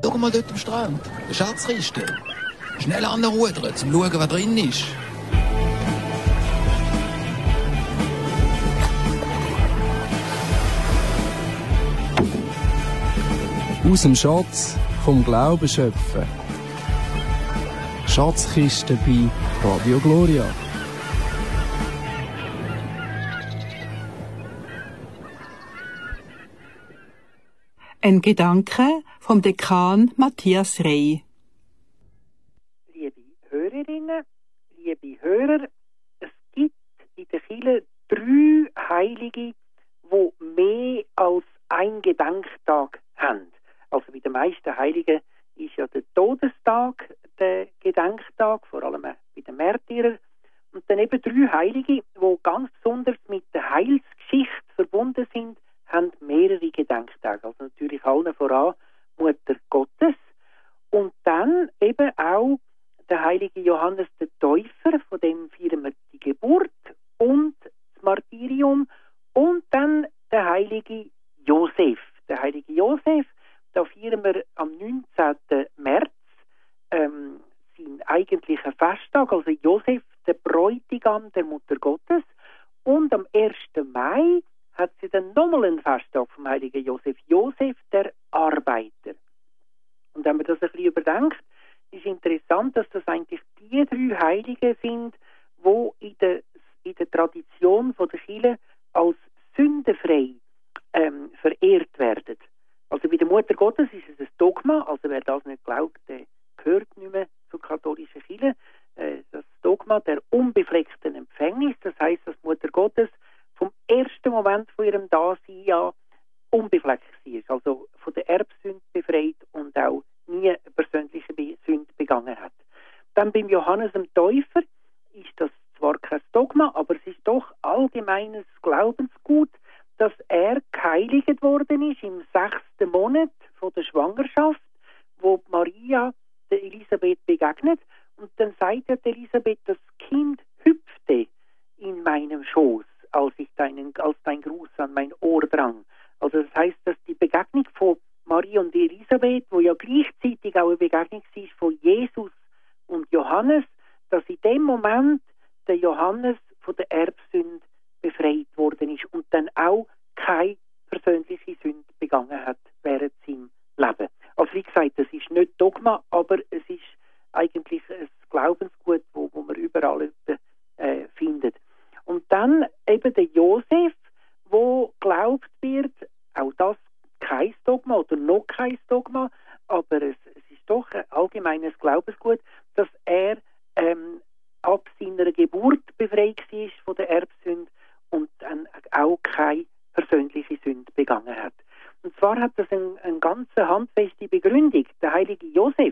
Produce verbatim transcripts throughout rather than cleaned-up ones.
Schau mal dort am Strand. Eine Schatzkiste. Schnell anrudern, zum schauen, was drin ist. Aus dem Schatz vom Glauben schöpfen. Schatzkiste bei Radio Gloria. Ein Gedanke vom Dekan Matthias Rey. Liebe Hörerinnen, liebe Hörer, es gibt in der Kirche drei Heilige, die mehr als ein Gedenktag haben. Also bei den meisten Heiligen ist ja der Todestag der Gedenktag, vor allem bei den Märtyrern. Und dann eben drei Heilige, die ganz besonders mit der Heilsgeschichte verbunden sind, haben mehrere Gedenktage. Also natürlich allen voran Mutter Gottes. Und dann eben auch der heilige Johannes der Täufer, von dem feiern wir die Geburt und das Martyrium. Und dann der heilige Josef. Der heilige Josef, da feiern wir am neunzehnten März ähm, seinen eigentlichen Festtag, also Josef, der Bräutigam der Mutter Gottes. Und am ersten Mai hat sie dann nochmal einen Festtag vom heiligen Josef. Josef, der Arbeiter. Und wenn man das ein bisschen überdenkt, ist interessant, dass das eigentlich die drei Heiligen sind, die in der, in der Tradition von der Kirche als sündenfrei ähm, verehrt werden. Also bei der Mutter Gottes ist es ein Dogma, also wer das nicht glaubt, der gehört nicht mehr zur katholischen Kirche. Äh, das Dogma der unbefleckten Empfängnis, das heisst, dass Mutter Gottes vom ersten Moment von ihrem Dasein ja unbefleckt war, also von der Erbsünde befreit und auch nie eine persönliche Sünde begangen hat. Dann beim Johannes dem Täufer ist das zwar kein Dogma, aber es ist doch allgemeines Glaubensgut, dass er geheiligt worden ist im sechsten Monat von der Schwangerschaft, wo Maria der Elisabeth begegnet. Und dann sagt er Elisabeth, das Kind hüpfte in meinem Schoß, als ich deinen, als dein Gruß an mein Ohr drang. Also das heißt, dass die Begegnung von Maria und Elisabeth, wo ja gleichzeitig auch eine Begegnung war von Jesus und Johannes, dass in dem Moment der Johannes von der Erbsünde befreit worden ist und dann auch keine persönliche Sünde begangen hat während seinem Leben. Also wie gesagt, das ist nicht Dogma, aber es ist eigentlich ein Glaubensgut, wo, wo man überall äh, findet. Und dann eben der Josef, wo glaubt wird, auch das kein Dogma oder noch kein Dogma, aber es, es ist doch ein allgemeines Glaubensgut, dass er ähm, ab seiner Geburt befreit war von der Erbsünde und dann auch keine persönliche Sünde begangen hat. Und zwar hat das eine ein ganz handfeste Begründung. Der heilige Josef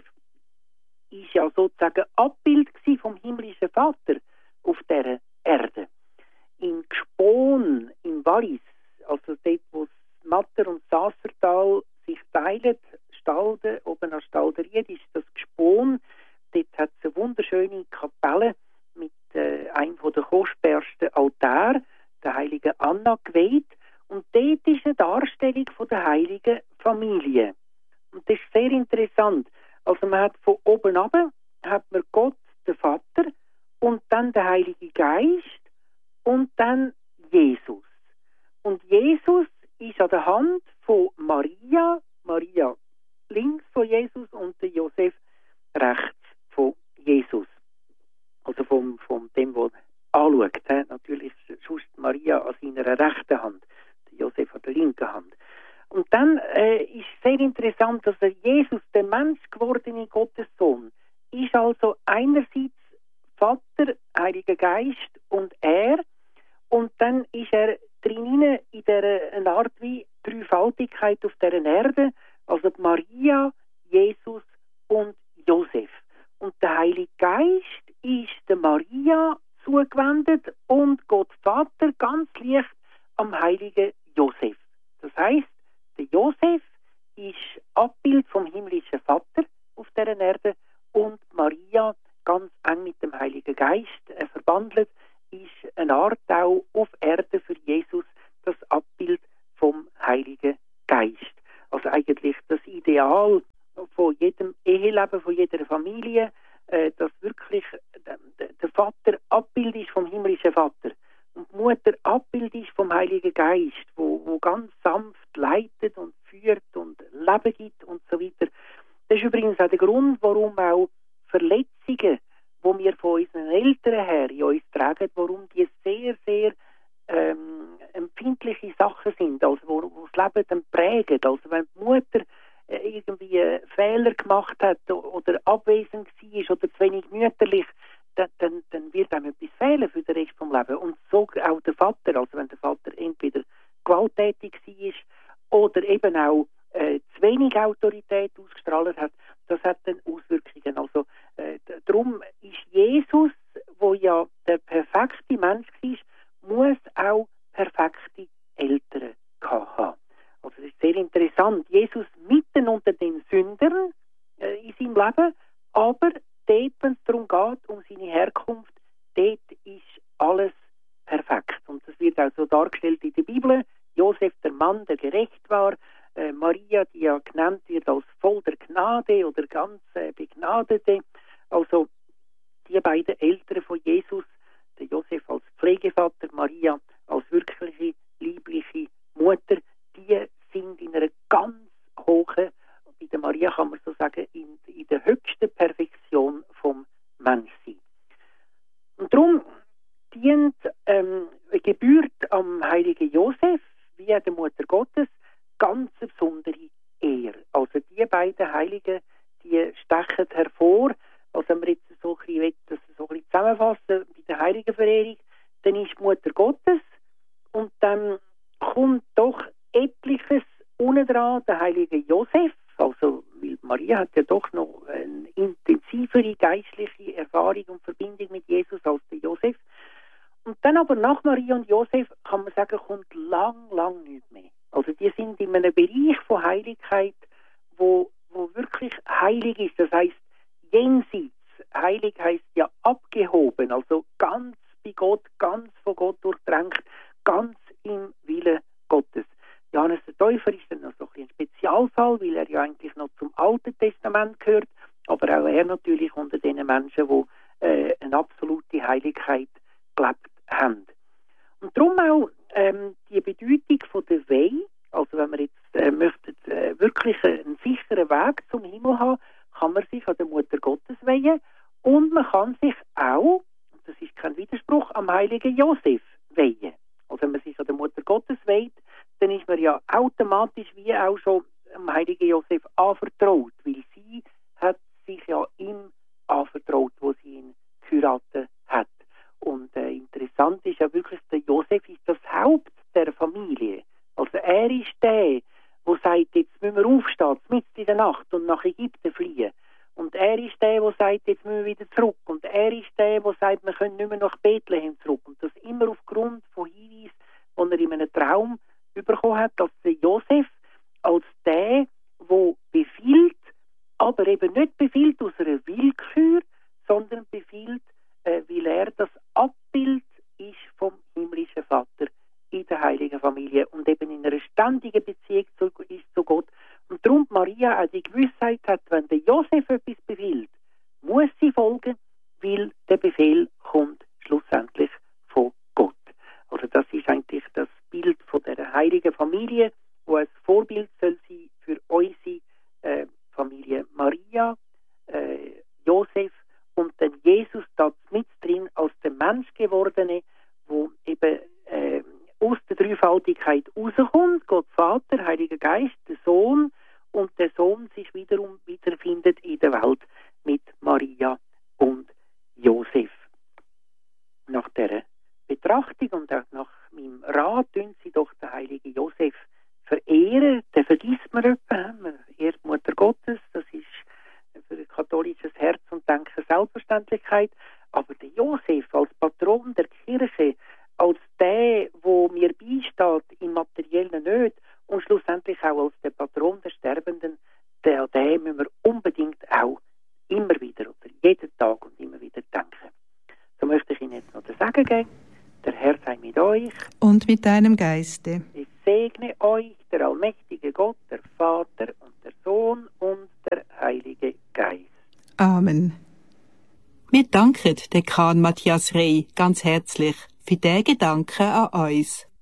ist ja sozusagen Abbild vom himmlischen Vater auf dieser Erde. In Gspon, im Wallis, also dort, wo das Matter- und Sassertal sich teilen, Stalden, oben an Stalderied ist das Gspon. Dort hat es eine wunderschöne Kapelle mit äh, einem der kostbarsten Altäre, der heiligen Anna, geweiht. Und dort ist eine Darstellung von der heiligen Familie. Und das ist sehr interessant. Also man hat von oben ab hat man Gott, den Vater, und dann der Heilige Geist und dann Jesus. Und Jesus ist an der Hand von Maria, Maria links von Jesus und der Josef rechts von Jesus. Also vom, vom dem, der anschaut. He? Natürlich sonst Maria an seiner rechten Hand, der Josef an der linken Hand. Und dann äh, ist sehr interessant, dass er Jesus, der Mensch gewordene Gottessohn, ist also einerseits Vater, Heiliger Geist und er, und dann ist er drinnen in der eine Art wie Dreifaltigkeit auf der Erde, also Maria, Jesus und Josef. Und der Heilige Geist ist der Maria zugewendet und Gott Vater ganz leicht am heiligen Josef. Das heißt, der Josef ist Abbild vom himmlischen Vater auf der Erde und Maria ganz eng mit dem Heiligen Geist äh, verbandelt, ist eine Art auch auf Erde für Jesus das Abbild vom Heiligen Geist. Also eigentlich das Ideal, von jedem Eheleben, von jeder Familie, äh, dass wirklich der, der Vater Abbild ist vom himmlischen Vater und die Mutter Abbild ist vom Heiligen Geist, wo, wo ganz sanft leitet und führt und Leben gibt und so weiter. Das ist übrigens auch der Grund, warum auch Verletzungen, die wir von unseren Eltern her in uns tragen, warum die sehr, sehr ähm, empfindliche Sachen sind, also wo, wo das Leben dann prägen. Also wenn die Mutter äh, irgendwie äh, Fehler gemacht hat oder abwesend war oder zu wenig mütterlich, dann, dann, dann wird einem etwas fehlen für den Rest des Lebens. Und so auch der Vater, also wenn der Vater entweder gewalttätig war oder eben auch äh, zu wenig Autorität ausgestrahlt hat, das hat dann Auswirkungen. Also äh, darum ist Jesus, wo ja der perfekte Mensch war, muss auch perfekte Eltern haben. Also das ist sehr interessant. Jesus mitten unter den Sündern äh, in seinem Leben, aber dort, wenn es darum geht, um seine Herkunft, dort ist alles perfekt. Und das wird auch so dargestellt in der Bibel. Josef, der Mann, der gerecht war, äh, Maria, die ja genannt wird als voll der Gnade oder ganz äh, Begnadete. Also die beiden Eltern von Jesus, der Josef als Pflegevater, Maria als wirkliche, liebliche Mutter, die sind in einer ganz hohen, bei der Maria kann man so sagen, in, in der höchsten Perfektion vom Menschsein. Und darum dient ähm, gebührt am heiligen Josef, wie der Mutter Gottes, ganz besondere Ehre. Also die beiden Heiligen, die stechen hervor. Also wenn wir jetzt so ein bisschen, das so ein bisschen zusammenfassen, bei der Heiligenverehrung, dann ist die Mutter Gottes und dann kommt doch etliches unten dran, der heilige Josef, also weil Maria hat ja doch noch eine intensivere geistliche Erfahrung und Verbindung mit Jesus als der Josef. Und dann aber nach Maria und Josef kann man sagen, kommt lang, lang nicht mehr. Also die sind in einem Bereich von Heiligkeit, wo, wo wirklich heilig ist. Das heisst, jenseits. Heilig heisst ja abgehoben, also ganz bei Gott, ganz von Gott durchdrängt, ganz im Willen Gottes. Johannes der Täufer ist dann noch so ein Spezialfall, weil er ja eigentlich noch zum Alten Testament gehört, aber auch er natürlich unter den Menschen, die äh, eine absolute Heiligkeit gelebt haben. Und darum auch ähm, die Bedeutung von der Weihe, also wenn man jetzt äh, möchte, äh, wirklich einen sicheren Weg zum Himmel haben, kann man sich an der Mutter Gottes weihen und man kann sich auch, und das ist kein Widerspruch, am heiligen Josef weihen. Also wenn man sich an der Mutter Gottes weiht, dann ist man ja automatisch wie auch schon am heiligen Josef anvertraut, weil sie hat sich ja ihm anvertraut, wo sie ihn geheiratet hat. Und äh, interessant ist ja wirklich, der Josef ist das Haupt der Familie. Also er ist der, der sagt, jetzt müssen wir aufstehen, mitten in der Nacht und nach Ägypten fliehen. Und er ist der, der sagt, jetzt müssen wir wieder zurück. Und er ist der, der sagt, wir können nicht mehr nach Bethlehem zurück. Und das immer aufgrund von Hinweisen, die er in einem Traum bekommen hat, als der Josef, als der, der befiehlt, aber eben nicht befiehlt aus einer Willkür, sondern befiehlt, äh, weil er das Abbild ist vom himmlischen Vater in der heiligen Familie und eben in einer ständigen Beziehung zu, ist zu Gott. Und darum Maria auch die Gewissheit hat, wenn der Josef etwas befiehlt, muss sie folgen, weil der Befehl kommt schlussendlich von Gott. Also das ist eigentlich das Bild von der heiligen Familie, wo ein Vorbild soll sein für unsere äh, Familie Maria, äh, Josef und dann Jesus da mit drin als der Menschgewordene, wo eben äh, aus der Dreifaltigkeit rauskommt, Gott Vater, Heiliger Geist, der Sohn, und der Sohn sich wiederum wiederfindet in der Welt mit Maria und Josef. Nach der Betrachtung und auch nach meinem Rat tun sie doch den heiligen Josef verehren. Den vergisst man etwa. Man ehrt Mutter Gottes, das ist für ein katholisches Herz und Denken Selbstverständlichkeit. Aber der Josef als Patron der Kirche, als der, wo mir beisteht in materiellen Nöten und schlussendlich auch als der Patron der Sterbenden, der, der müssen wir unbedingt auch immer wieder oder jeden Tag und immer wieder denken. So möchte ich Ihnen jetzt noch das Sagen geben. Der Herr sei mit euch. Und mit deinem Geiste. Ich segne euch, der allmächtige Gott, der Vater und der Sohn und der Geist. Amen. Wir danken Dekan Matthias Rey ganz herzlich für diesen Gedanken an uns.